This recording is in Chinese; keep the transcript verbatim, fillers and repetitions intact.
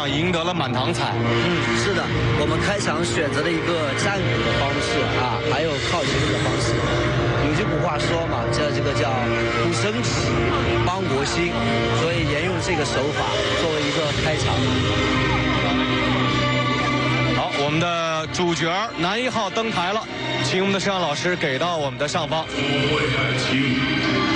场赢得了满堂彩。 嗯，是的，我们开场选择了一个战鼓的方式啊，还有靠前的方式。有句古话说嘛，叫这个叫鼓声起，邦国兴，所以沿用这个手法作为一个开场。 好，我们的主角男一号登台了，请我们的摄像老师给到我们的上方。 为爱情。